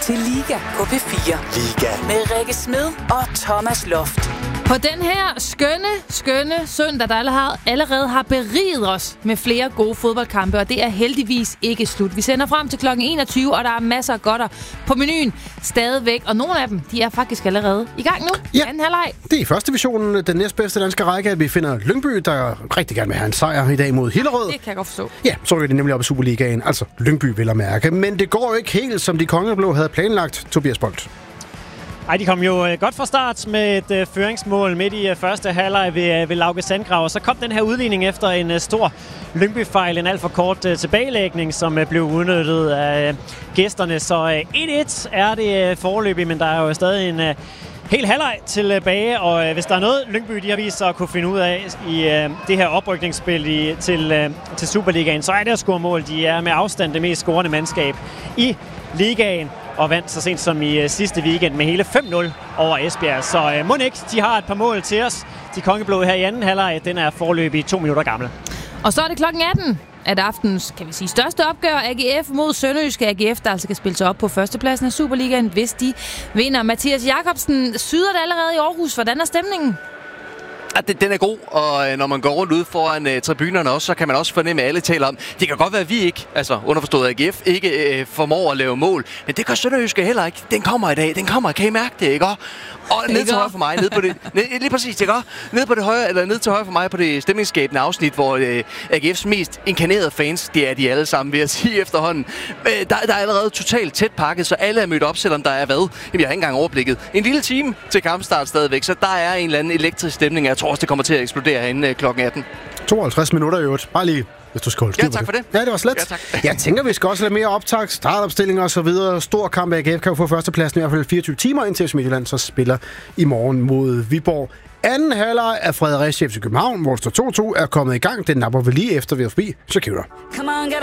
til Liga på P4. Liga. Med Rikke Smed og Thomas Loft. På den her skønne søndag, der allerede har beriget os med flere gode fodboldkampe, og det er heldigvis ikke slut. Vi sender frem til kl. 21, og der er masser af godter på menuen stadigvæk, og nogle af dem, de er faktisk allerede i gang nu. Ja, anden halvleg. Det er i første divisionen, den næstbedste danske række, at vi finder Lyngby, der rigtig gerne vil have en sejr i dag mod Hillerød. Det kan jeg godt forstå. Ja, så er det nemlig op i Superligaen, altså Lyngby vil at mærke. Men det går jo ikke helt, som de kongeblå havde planlagt, Tobias Bolt. Ej, de kom jo godt fra start med et føringsmål midt i første halvleg ved Lauke Sandgrav, og så kom den her udligning efter en stor Lyngby-fejl, en alt for kort tilbagelægning, som blev udnyttet af gæsterne. Så 1-1 er det foreløbig, men der er jo stadig en hel halvleg tilbage, og hvis der er noget Lyngby de har vist sig at kunne finde ud af i det her oprykningsspil til Superligaen, så er det at score mål. De er med afstand det mest scorende mandskab i ligaen, og vandt så sent som i sidste weekend med hele 5-0 over Esbjerg. Så mon ikke, de har et par mål til os. De kongeblå her i anden halvleg, den er foreløbig 2 minutter gammel. Og så er det klokken 18, at aftens, kan vi sige, største opgør, AGF mod Sønderjyske. AGF, der altså kan spille sig op på førstepladsen af Superligaen, hvis de vinder. Mathias Jakobsen, syder det allerede i Aarhus. Hvordan er stemningen? Den er god, og når man går rundt ude foran tribunerne også, så kan man også fornemme, at alle taler om, det kan godt være, at vi ikke, altså underforstået AGF, ikke formår at lave mål, men det gør Sønderjyske heller ikke. Den kommer i dag, den kommer, kan I mærke det, ikke? Og ned til højre for mig, ned på det, lige præcis, ikke? Ned på det højre, eller ned til højre for mig på det stemningsskabende afsnit, hvor AGF's mest inkarnerede fans, det er de alle sammen, vil jeg sige efterhånden. Der er allerede totalt tæt pakket, så alle er mødt op, selvom der er hvad? Jamen, jeg har ikke engang overblikket. En lille time til kampstart stadigvæk, så der er en eller anden elektrisk stemning. Jeg tror også, det kommer til at eksplodere herinde klokken 18. 52 minutter i øvrigt. Bare lige, hvis du skal holde styr på det. Ja, tak for det. Ja, det var slet. Ja, jeg tænker, vi skal også have mere optag, startopstillinger og så videre. Stor kamp af AGF kan jo få førstepladsen i hvert fald 24 timer, indtil FC Midtjylland så spiller i morgen mod Viborg. Anden halvleg af Fredericia FC København, hvor der står 2-2, er kommet i gang. Den napper vi lige efter, vi er forbi. Så kæver.